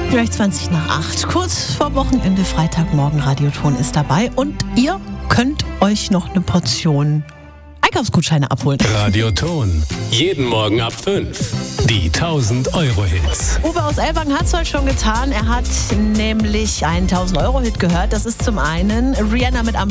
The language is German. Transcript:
Gleich 20 nach 8. Kurz vor Wochenende, Freitagmorgen, Radioton ist dabei. Und ihr könnt euch noch eine Portion Einkaufsgutscheine abholen. Radioton. Jeden Morgen ab 5. Die 1000-Euro-Hits. Uwe aus Ellwangen hat es heute schon getan. Er hat nämlich einen 1000-Euro-Hit gehört. Das ist zum einen Rihanna mit